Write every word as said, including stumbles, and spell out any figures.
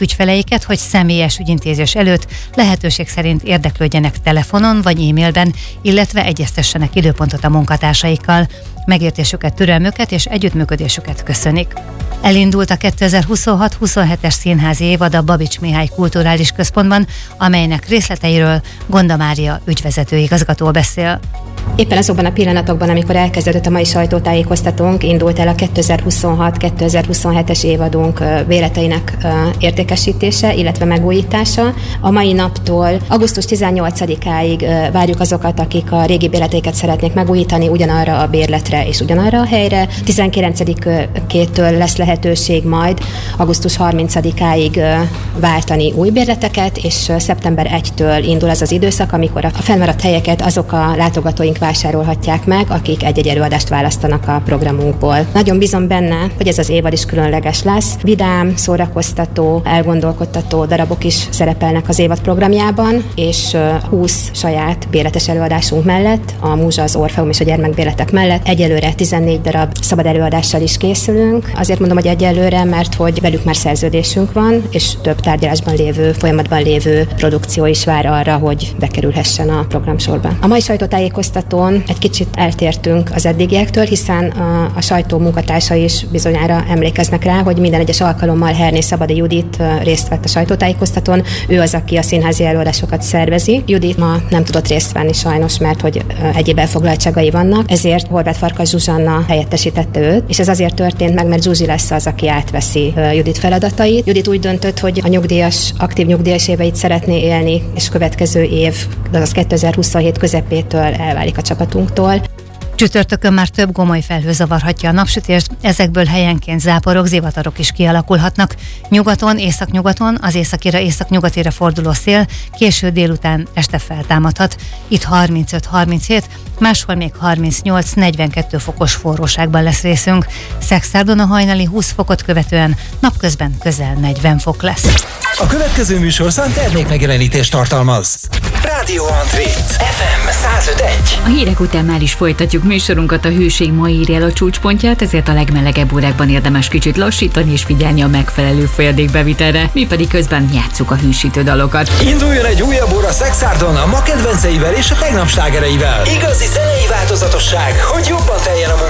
kérték ügyfeleiket, hogy személyes ügyintézés előtt lehetőség szerint érdeklődjenek telefonon vagy e-mailben, illetve egyeztessenek időpontot a munkatársaikkal. Megértésüket, türelmüket és együttműködésüket köszönik. Elindult a kétezer-huszonhat huszonhetes színházi évad a Babits Mihály Kulturális Központban, amelynek részleteiről Gonda Mária ügyvezető igazgató beszél. Éppen azokban a pillanatokban, amikor elkezdődött a mai sajtótájékoztatónk, indult el a kétezer-huszonhat kétezer-huszonhetes évadunk véleteinek értékesítése, illetve megújítása. A mai naptól augusztus tizennyolcadikáig várjuk azokat, akik a régi bérleteiket szeretnék megújítani ugyanarra a bérletre és ugyanarra a helyre. tizenkilencedikétől lesz lehetőség majd augusztus harmincadikáig váltani új bérleteket, és szeptember elsejétől indul az az időszak, amikor a felmaradt helyeket azok a látogatóink vásárolhatják meg, akik egy-egy előadást választanak a programunkból. Nagyon bízom benne, hogy ez az évad is különleges lesz. Vidám, szórakoztató, elgondolkodtató darabok is szerepelnek az évad programjában, és húsz saját bérletes előadásunk mellett, a Múzsa, az Orfeum és a gyermekbérletek mellett egyelőre tizennégy darab szabad előadással is készülünk. Azért mondom, hogy egyelőre, mert hogy velük már szerződésünk van, és több tárgyalásban lévő, folyamatban lévő produkció is vár arra, hogy bekerülhessen a programsorba. A mai sajtótájékoztatón egy kicsit eltértünk az eddigiektől, hiszen a, a sajtó munkatársai is bizonyára emlékeznek rá, hogy minden egyes alkalommal Herné Szabadi Judit részt vett a sajtótájékoztatón. Ő az, aki a színházi előadásokat szervezi. Judit ma nem tudott részt venni sajnos, mert hogy egyéb elfoglaltságai vannak, ezért Horváth Farkas Zsuzsanna helyettesítette őt, és ez azért történt meg, mert Zsuzsi lesz az, aki átveszi Judit feladatait. Judit úgy döntött, hogy a nyugdíjas, aktív nyugdíjas éveit szeretné élni, és következő év, azaz kétezer-huszonhét közepétől elválik a csapatunktól. Csütörtökön már több gomoly felhő zavarhatja a napsütést, ezekből helyenként záporok, zivatarok is kialakulhatnak. Nyugaton, északnyugaton, az északira, északnyugatira forduló szél késő délután este feltámadhat. Itt harmincöt-harminchét, máshol még harmincnyolc-negyvenkettő fokos forróságban lesz részünk. Szeksztárdon a hajnali húsz fokot követően napközben közel negyven fok lesz. A következő műsorszám termékmegjelenítést tartalmaz. Rádió André, ef em száz öt egy. A hírek után már is folytatjuk műsorunkat, a hőség ma írja el a csúcspontját, ezért a legmelegebb órákban érdemes kicsit lassítani és figyelni a megfelelő folyadékbevitelre. Mi pedig közben játsszuk a hűsítő dalokat. Induljon egy újabb óra Szeksztárdon a ma kedvenceivel és a tegnap slágereivel. Igazi zenei változatosság, hogy jobban teljen a munka.